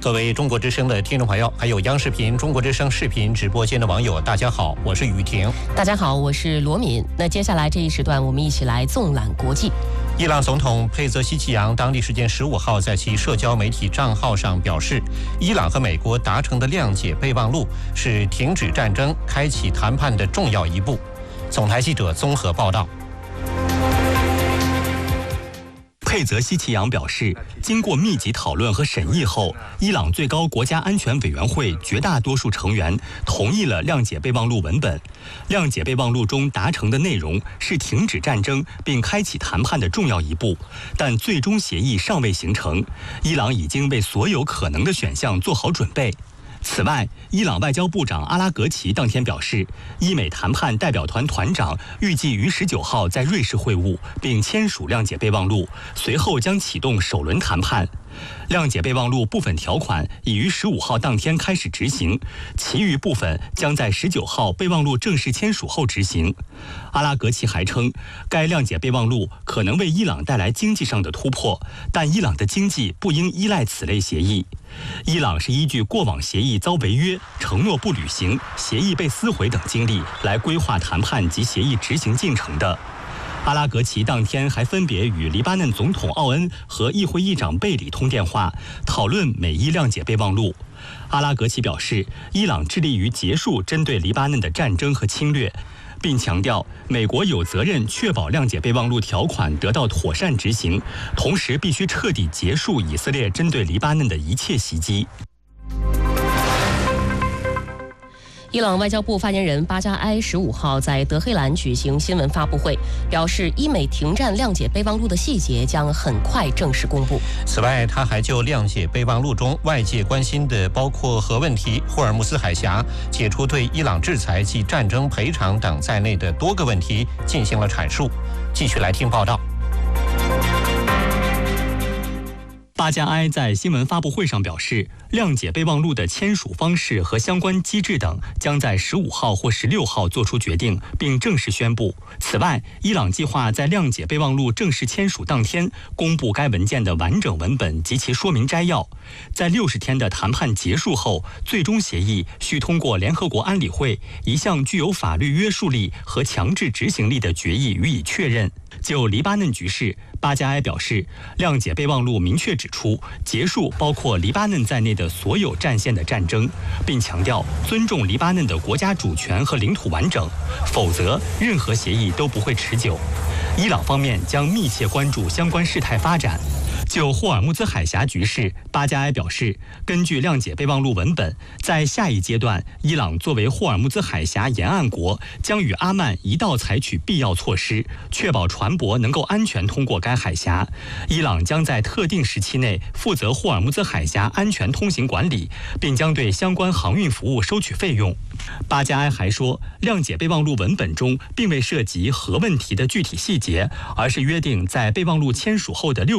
各位中国之声的听众朋友，还有央视频、中国之声视频直播间的网友，大家好，我是雨婷。 大家好，我是罗敏。那接下来这一时段，我们一起来纵览国际。 伊朗总统佩泽希奇扬当地时间15号在其社交媒体账号上表示，伊朗和美国达成的谅解备忘录是停止战争、开启谈判的重要一步。总台记者综合报道。 佩泽希奇扬表示，经过密集讨论和审议后，伊朗最高国家安全委员会绝大多数成员同意了谅解备忘录文本。谅解备忘录中达成的内容是停止战争并开启谈判的重要一步，但最终协议尚未形成。伊朗已经为所有可能的选项做好准备。此外，伊朗外交部长阿拉格齐当天表示，伊美谈判代表团团长预计于19号在瑞士会晤，并签署谅解备忘录，随后将启动首轮谈判。谅解备忘录部分条款已于15号当天开始执行，其余部分将在19号备忘录正式签署后执行。阿拉格齐还称，该谅解备忘录可能为伊朗带来经济上的突破，但伊朗的经济不应依赖此类协议。伊朗是依据过往协议遭违约、承诺不履行、协议被撕毁等经历来规划谈判及协议执行进程的。阿拉格齐当天还分别与黎巴嫩总统奥恩和议会议长贝里通电话，讨论美伊谅解备忘录。阿拉格齐表示，伊朗致力于结束针对黎巴嫩的战争和侵略，并强调美国有责任确保谅解备忘录条款得到妥善执行，同时必须彻底结束以色列针对黎巴嫩的一切袭击。 伊朗外交部发言人巴加埃15号在德黑兰举行新闻发布会，表示伊美停战谅解备忘录的细节将很快正式公布。 此外，他还就谅解备忘录中外界关心的包括核问题、霍尔木兹海峡、解除对伊朗制裁及战争赔偿等在内的多个问题进行了阐述。继续来听报道。 巴加埃在新闻发布会上表示，谅解备忘录的签署方式和相关机制等将在15号或16号做出决定，并正式宣布。此外，伊朗计划在谅解备忘录正式签署当天公布该文件的完整文本及其说明摘要。在60天的谈判结束后，最终协议需通过联合国安理会一项具有法律约束力和强制执行力的决议予以确认。就黎巴嫩局势，巴加埃表示，谅解备忘录明确指出，结束包括黎巴嫩在内的所有战线的战争，并强调尊重黎巴嫩的国家主权和领土完整，否则任何协议都不会持久。伊朗方面将密切关注相关事态发展。就霍尔木兹海峡局势，巴加埃表示，根据谅解备忘录文本，在下一阶段，伊朗作为霍尔木兹海峡沿岸国，将与阿曼一道采取必要措施，确保船舶能够安全通过该海峡。伊朗将在特定时期内负责霍尔木兹海峡安全通行管理，并将对相关航运服务收取费用。巴加埃还说，谅解备忘录文本中并未涉及核问题的具体细节，而是约定在备忘录签署后的